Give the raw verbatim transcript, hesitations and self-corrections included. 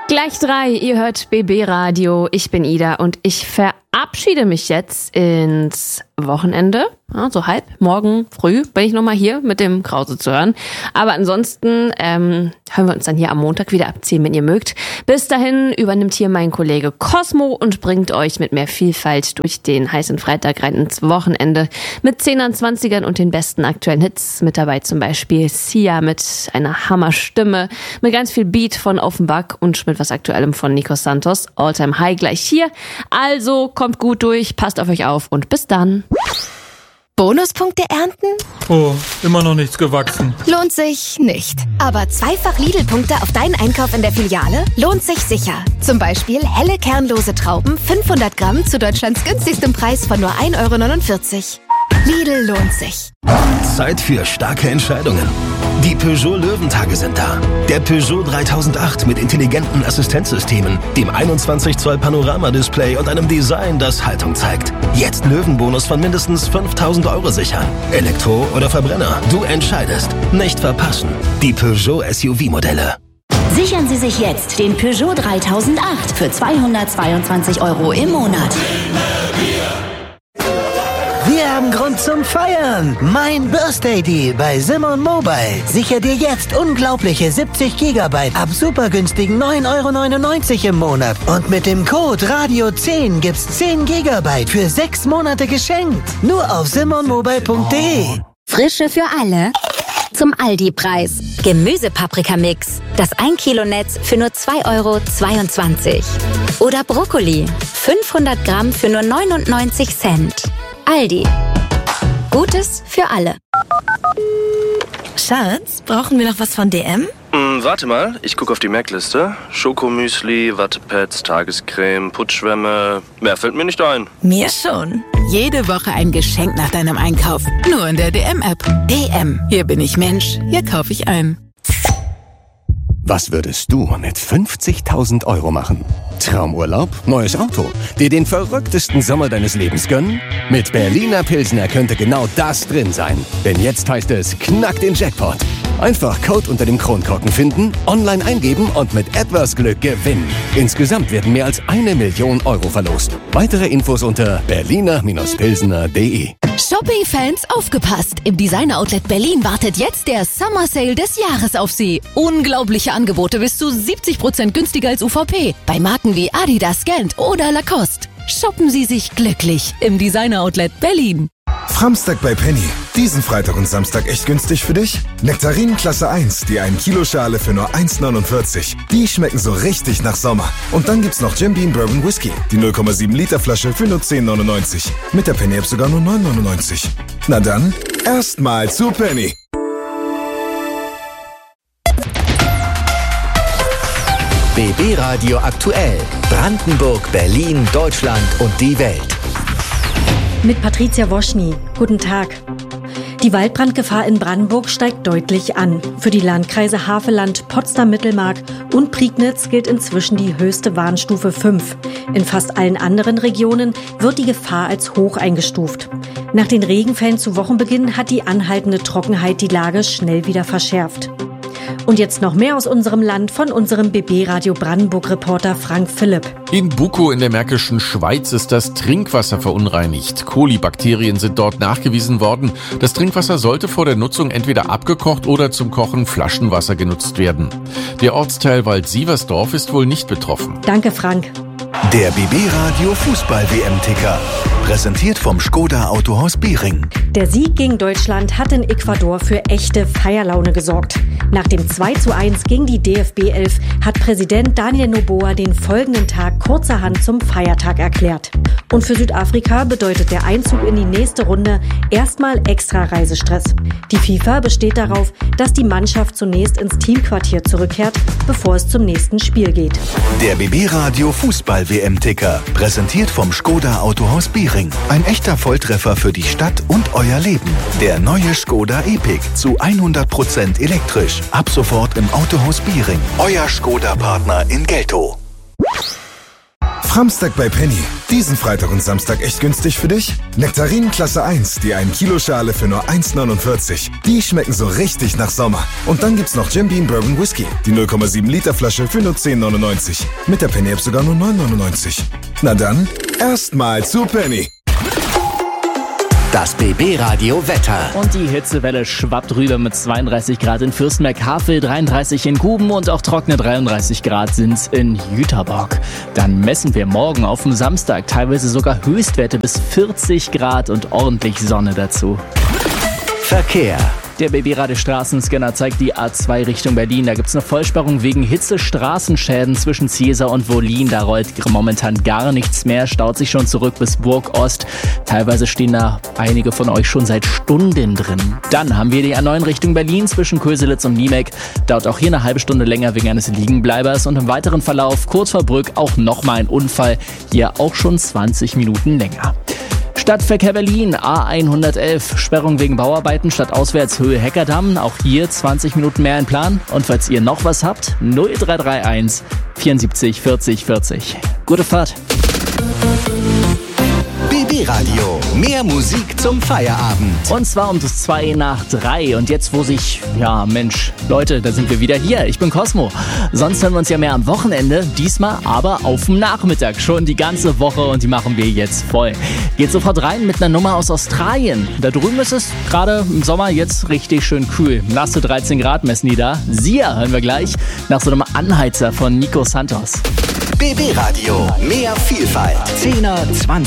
Gleich drei, ihr hört B B Radio, ich bin Ida und ich verabschiede mich jetzt ins Wochenende. Ja, so halb, morgen früh bin ich nochmal hier mit dem Krause zu hören. Aber ansonsten ähm, hören wir uns dann hier am Montag wieder abziehen, wenn ihr mögt. Bis dahin übernimmt hier mein Kollege Cosmo und bringt euch mit mehr Vielfalt durch den heißen Freitag rein ins Wochenende mit Zehnern, Zwanzigern und den besten aktuellen Hits. Mit dabei zum Beispiel Sia mit einer Hammerstimme, mit ganz viel Beat von Offenbach und mit was Aktuellem von Nico Santos. Alltime High gleich hier. Also kommt gut durch, passt auf euch auf und bis dann. Bonuspunkte ernten? Oh, immer noch nichts gewachsen. Lohnt sich nicht. Aber zweifach Lidl-Punkte auf deinen Einkauf in der Filiale lohnt sich sicher. Zum Beispiel helle kernlose Trauben, fünfhundert Gramm zu Deutschlands günstigstem Preis von nur ein Euro neunundvierzig. Lidl lohnt sich. Zeit für starke Entscheidungen. Die Peugeot Löwentage sind da. Der Peugeot dreitausendacht mit intelligenten Assistenzsystemen, dem einundzwanzig Zoll Panorama-Display und einem Design, das Haltung zeigt. Jetzt Löwenbonus von mindestens fünftausend Euro sichern. Elektro oder Verbrenner, du entscheidest. Nicht verpassen. Die Peugeot S U V-Modelle. Sichern Sie sich jetzt den Peugeot dreitausendacht für zweihundertzweiundzwanzig Euro im Monat. Wir haben Grund zum Feiern. Mein Birthday Deal bei Simon Mobile. Sicher dir jetzt unglaubliche siebzig Gigabyte ab super günstigen neun Euro neunundneunzig im Monat. Und mit dem Code Radio zehn gibt's zehn Gigabyte für sechs Monate geschenkt. Nur auf simon mobile punkt de. Frische für alle zum Aldi-Preis. Gemüsepaprikamix. Das ein Kilo Netz für nur zwei Euro zweiundzwanzig. Oder Brokkoli. fünfhundert Gramm für nur neunundneunzig Cent. Aldi. Gutes für alle. Schatz, brauchen wir noch was von D M? Hm, warte mal, ich gucke auf die Merkliste. Schokomüsli, Wattepads, Tagescreme, Putzschwämme. Mehr fällt mir nicht ein. Mir schon. Jede Woche ein Geschenk nach deinem Einkauf. Nur in der D M-App. D M. Hier bin ich Mensch. Hier kaufe ich ein. Was würdest du mit fünfzigtausend Euro machen? Traumurlaub? Neues Auto? Dir den verrücktesten Sommer deines Lebens gönnen? Mit Berliner Pilsner könnte genau das drin sein. Denn jetzt heißt es, knack den Jackpot. Einfach Code unter dem Kronkorken finden, online eingeben und mit etwas Glück gewinnen. Insgesamt werden mehr als eine Million Euro verlost. Weitere Infos unter berliner Pilsner punkt de. Shopping-Fans, aufgepasst! Im Designer-Outlet Berlin wartet jetzt der Summer Sale des Jahres auf Sie. Unglaubliche Angebote bis zu siebzig Prozent günstiger als U V P. Bei Marken wie Adidas, Gant oder Lacoste. Shoppen Sie sich glücklich im Designer-Outlet Berlin. Framstag bei Penny. Diesen Freitag und Samstag echt günstig für dich? Nektarinen Klasse eins, die ein Kilo Schale für nur eins neunundvierzig. Die schmecken so richtig nach Sommer. Und dann gibt's noch Jim Beam Bourbon Whisky. Die null Komma sieben Liter Flasche für nur zehn neunundneunzig. Mit der Penny App sogar nur neun neunundneunzig. Na dann, erstmal zu Penny. B B Radio aktuell. Brandenburg, Berlin, Deutschland und die Welt. Mit Patricia Woschny. Guten Tag. Die Waldbrandgefahr in Brandenburg steigt deutlich an. Für die Landkreise Havelland, Potsdam-Mittelmark und Prignitz gilt inzwischen die höchste Warnstufe fünf. In fast allen anderen Regionen wird die Gefahr als hoch eingestuft. Nach den Regenfällen zu Wochenbeginn hat die anhaltende Trockenheit die Lage schnell wieder verschärft. Und jetzt noch mehr aus unserem Land von unserem B B Radio Brandenburg-Reporter Frank Philipp. In Bukow in der Märkischen Schweiz ist das Trinkwasser verunreinigt. Kolibakterien sind dort nachgewiesen worden. Das Trinkwasser sollte vor der Nutzung entweder abgekocht oder zum Kochen Flaschenwasser genutzt werden. Der Ortsteil Wald-Sieversdorf ist wohl nicht betroffen. Danke, Frank. Der B B Radio Fußball-W M-Ticker. Präsentiert vom Skoda Autohaus Biering. Der Sieg gegen Deutschland hat in Ecuador für echte Feierlaune gesorgt. Nach dem zwei zu eins gegen die D F B elf hat Präsident Daniel Noboa den folgenden Tag kurzerhand zum Feiertag erklärt. Und für Südafrika bedeutet der Einzug in die nächste Runde erstmal extra Reisestress. Die FIFA besteht darauf, dass die Mannschaft zunächst ins Teamquartier zurückkehrt, bevor es zum nächsten Spiel geht. Der B B Radio Fußball-W M-Ticker. Präsentiert vom Skoda Autohaus Biering. Ein echter Volltreffer für die Stadt und euer Leben. Der neue Skoda Epic zu hundert Prozent elektrisch. Ab sofort im Autohaus Biering. Euer Skoda-Partner in Geltow. Framstag bei Penny. Diesen Freitag und Samstag echt günstig für dich? Nektarinen Klasse eins, die ein Kilo Schale für nur eins neunundvierzig. Die schmecken so richtig nach Sommer. Und dann gibt's noch Jim Beam Bourbon Whisky. Die null Komma sieben Liter Flasche für nur zehn neunundneunzig. Mit der Penny App sogar nur neun neunundneunzig. Na dann, erstmal zu Penny. Das B B-Radio Wetter. Und die Hitzewelle schwappt rüber mit zweiunddreißig Grad in Fürstenberg-Havel, dreiunddreißig in Guben und auch trockene dreiunddreißig Grad sind's in Jüterbock. Dann messen wir morgen auf dem Samstag teilweise sogar Höchstwerte bis vierzig Grad und ordentlich Sonne dazu. Verkehr. Der B B-Radio-Straßenscanner zeigt die A zwei Richtung Berlin. Da gibt's eine Vollsperrung wegen Hitze-Straßenschäden zwischen Ziesar und Wollin. Da rollt momentan gar nichts mehr, staut sich schon zurück bis Burg-Ost. Teilweise stehen da einige von euch schon seit Stunden drin. Dann haben wir die A neun Richtung Berlin zwischen Köselitz und Niemek. Dauert auch hier eine halbe Stunde länger wegen eines Liegenbleibers. Und im weiteren Verlauf kurz vor Brück auch nochmal ein Unfall. Hier auch schon zwanzig Minuten länger. Stadtverkehr Berlin, A hundertelf, Sperrung wegen Bauarbeiten, stadtauswärts Höhe Heckerdamm, auch hier zwanzig Minuten mehr in Plan. Und falls ihr noch was habt, null drei drei eins vierundsiebzig vierzig vierzig. Gute Fahrt. B B-Radio, mehr Musik zum Feierabend. Und zwar um das zwei nach drei. Und jetzt, wo sich, ja Mensch, Leute, da sind wir wieder hier. Ich bin Cosmo. Sonst hören wir uns ja mehr am Wochenende. Diesmal aber auf dem Nachmittag. Schon die ganze Woche und die machen wir jetzt voll. Geht sofort rein mit einer Nummer aus Australien. Da drüben ist es gerade im Sommer jetzt richtig schön kühl. Nasse dreizehn Grad messen die da. Sia hören wir gleich nach so einem Anheizer von Nico Santos. B B-Radio, mehr Vielfalt. zehner, zwanziger